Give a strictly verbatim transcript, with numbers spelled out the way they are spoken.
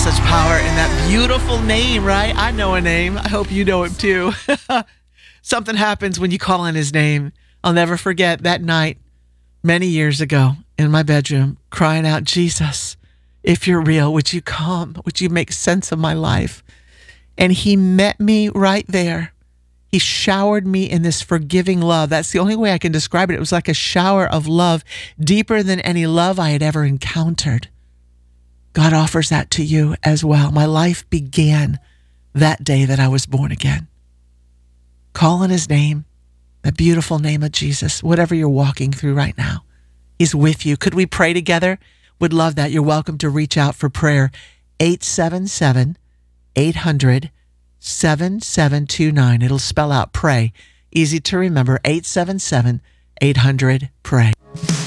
such power in that beautiful name, right? I know a name. I hope you know it too. Something happens when you call on his name. I'll never forget that night many years ago in my bedroom, crying out, Jesus, if you're real, would you come? Would you make sense of my life? And he met me right there. He showered me in this forgiving love. That's the only way I can describe it. It was like a shower of love, deeper than any love I had ever encountered. God offers that to you as well. My life began that day that I was born again. Call on his name, the beautiful name of Jesus, whatever you're walking through right now. He's with you. Could we pray together? Would love that. You're welcome to reach out for prayer. eight seven seven, eight hundred, seven seven two nine. It'll spell out pray. Easy to remember. eight seven seven, eight hundred, pray.